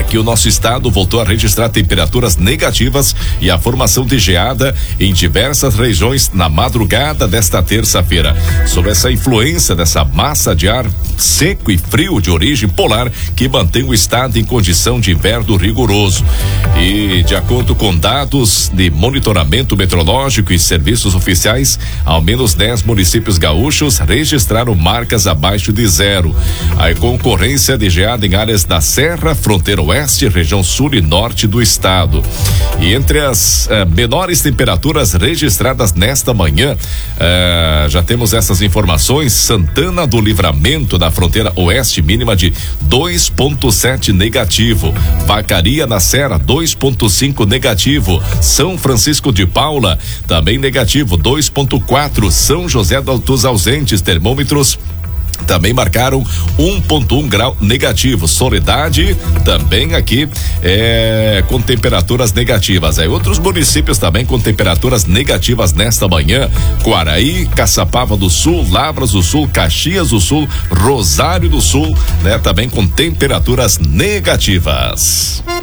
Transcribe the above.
Aqui o nosso estado voltou a registrar temperaturas negativas e a formação de geada em diversas regiões na madrugada desta terça-feira. Sob essa influência dessa massa de ar seco e frio de origem polar que mantém o estado em condição de inverno rigoroso. E de acordo com dados de monitoramento meteorológico e serviços oficiais, ao menos 10 municípios gaúchos registraram marcas abaixo de zero. A concorrência de geada em áreas da Serra, Fronteira Oeste, região sul e norte do estado. E entre as menores temperaturas registradas nesta manhã, já temos essas informações. Santana do Livramento, na Fronteira Oeste, mínima de 2,7 negativo. Vacaria na Serra, 2,5 negativo. São Francisco de Paula, também negativo, 2,4. São José dos Ausentes, termômetros também marcaram 1,1 grau negativo. Soledade também aqui com temperaturas negativas. Aí outros municípios também com temperaturas negativas nesta manhã: Quaraí, Caçapava do Sul, Lavras do Sul, Caxias do Sul, Rosário do Sul, né? Também com temperaturas negativas.